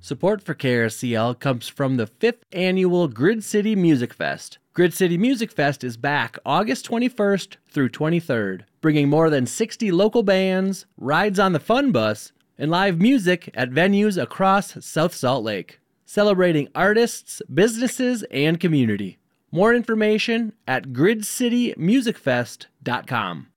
Support for KRCL comes from the 5th annual Grid City Music Fest. Grid City Music Fest is back August 21st through 23rd, bringing more than 60 local bands, rides on the Fun Bus, and live music at venues across South Salt Lake, celebrating artists, businesses, and community. More information at gridcitymusicfest.com.